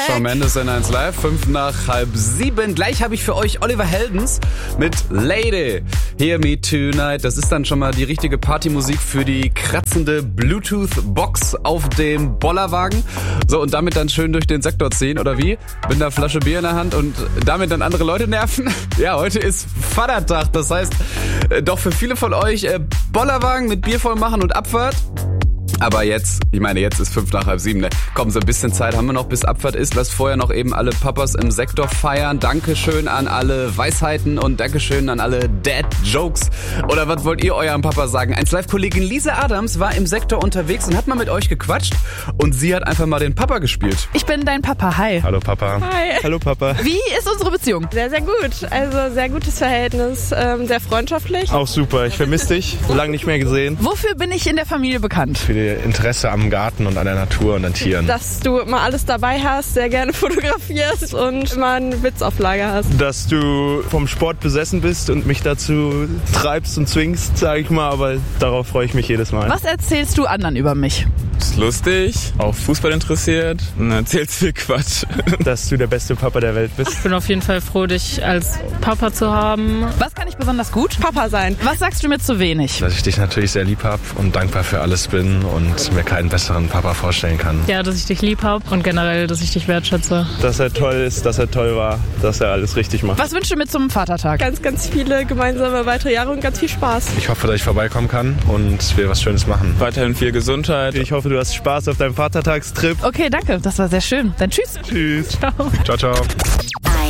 Shawn Mendes in 1 Live, 6:05. Gleich habe ich für euch Oliver Heldens mit Lady, Hear Me Tonight. Das ist dann schon mal die richtige Partymusik für die kratzende Bluetooth-Box auf dem Bollerwagen. So, und damit dann schön durch den Sektor ziehen, oder wie? Mit einer Flasche Bier in der Hand und damit dann andere Leute nerven? Ja, heute ist Vatertag. Das heißt, doch für viele von euch Bollerwagen mit Bier voll machen und Abfahrt. Aber jetzt, ich meine, jetzt ist 6:05, ne? Komm, so ein bisschen Zeit haben wir noch, bis Abfahrt ist. Lass vorher noch eben alle Papas im Sektor feiern. Dankeschön an alle Weisheiten und Dankeschön an alle Dad-Jokes. Oder was wollt ihr eurem Papa sagen? 1 Live-Kollegin Lisa Adams war im Sektor unterwegs und hat mal mit euch gequatscht. Und sie hat einfach mal den Papa gespielt. Ich bin dein Papa, hi. Hallo Papa. Hi. Hallo Papa. Wie ist unsere Beziehung? Sehr, sehr gut. Also sehr gutes Verhältnis, sehr freundschaftlich. Auch super, ich vermisse dich. Lange nicht mehr gesehen. Wofür bin ich in der Familie bekannt? Für die Interesse am Garten und an der Natur und an Tieren. Dass du immer alles dabei hast, sehr gerne fotografierst und immer einen Witz auf Lager hast. Dass du vom Sport besessen bist und mich dazu treibst und zwingst, sag ich mal, aber darauf freue ich mich jedes Mal. Was erzählst du anderen über mich? Ist lustig, auch Fußball interessiert und erzählst viel Quatsch. Dass du der beste Papa der Welt bist. Ich bin auf jeden Fall froh, dich als Papa zu haben. Was kann ich besonders gut? Papa sein. Was sagst du mir zu wenig? Dass ich dich natürlich sehr lieb habe und dankbar für alles bin und mir keinen besseren Papa vorstellen kann. Ja, dass ich dich lieb habe und generell, dass ich dich wertschätze. Dass er toll ist, dass er toll war, dass er alles richtig macht. Was wünschst du mir zum Vatertag? Ganz, ganz viele gemeinsame weitere Jahre und ganz viel Spaß. Ich hoffe, dass ich vorbeikommen kann und wir was Schönes machen. Weiterhin viel Gesundheit. Ich hoffe, du hast Spaß auf deinem Vatertagstrip. Okay, danke. Das war sehr schön. Dann tschüss. Tschüss. Ciao. Ciao, ciao.